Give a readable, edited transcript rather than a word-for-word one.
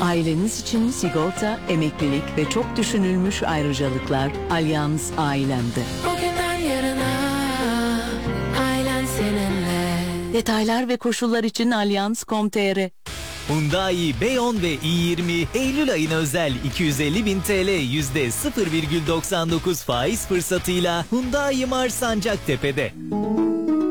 Aileniz için sigorta, emeklilik ve çok düşünülmüş ayrıcalıklar Allianz Ailem'de. Bugünden yarına ailen seninle. Detaylar ve koşullar için Allianz.com.tr. Hyundai Beyon ve i20 Eylül ayına özel 250.000 TL %0,99 faiz fırsatıyla Hyundai Mars Sancaktepe'de.